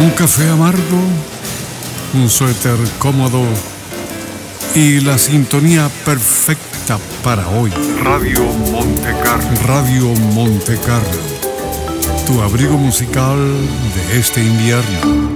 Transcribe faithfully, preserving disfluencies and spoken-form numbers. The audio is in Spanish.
Un café amargo, un suéter cómodo y la sintonía perfecta para hoy. Radio Monte Carlo. Radio Monte Carlo, tu abrigo musical de este invierno.